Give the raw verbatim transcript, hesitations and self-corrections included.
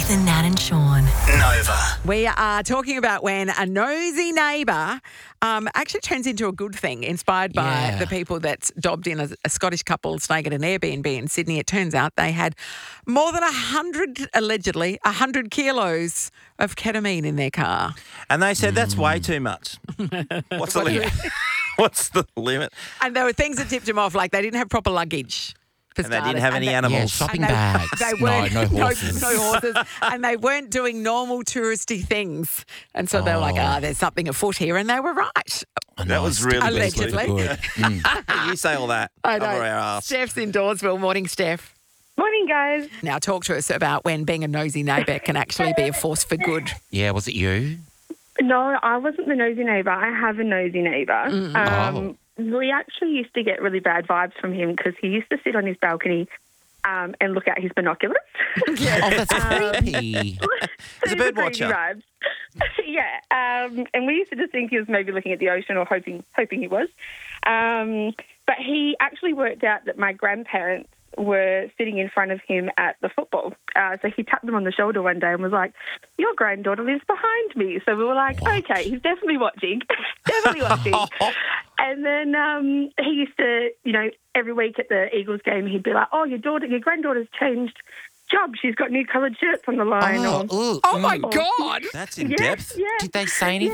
Nathan, Nat and Sean. Nova. We are talking about when a nosy neighbour um, actually turns into a good thing, inspired by Yeah. the people that dobbed in a, a Scottish couple staying at an Airbnb in Sydney. It turns out they had more than a hundred, allegedly, a hundred kilos of ketamine in their car. And they said that's way too much. What's the limit? What's the limit? And there were things that tipped them off, like they didn't have proper luggage. For And they didn't starters. have And any they- animals. Yeah, shopping And they- bags. They no, weren't, no horses. No, no horses. And they weren't doing normal touristy things. And so they were like, Oh. ah, there's something afoot here. And they were right. I That was really Allegedly. good. Mm. You say all that. I Cover know. our ass. Steph's in Dawesville. Morning, Steph. Morning, guys. Now talk to us about when being a nosy neighbour can actually be a force for good. Yeah, was it you? No, I wasn't the nosy neighbour. I have a nosy neighbour. Mm. Um, We actually used to get really bad vibes from him because he used to sit on his balcony um, and look out his binoculars. Oh, that's creepy. He's a Super bird crazy watcher. vibes. yeah, um, and we used to just think he was maybe looking at the ocean or hoping hoping he was. Um, but he actually worked out that my grandparents were sitting in front of him at the football. Uh, so he tapped them on the shoulder one day and was like, "Your granddaughter lives behind me." So we were like, What? "Okay, he's definitely watching, definitely watching." And then um, he used to, you know, every week at the Eagles game, he'd be like, "Oh, your daughter, your granddaughter's changed job. She's got new coloured shirts on the line." Oh, or, ooh. Oh, my Oh. God. That's in yeah, depth. yeah. Did they say anything?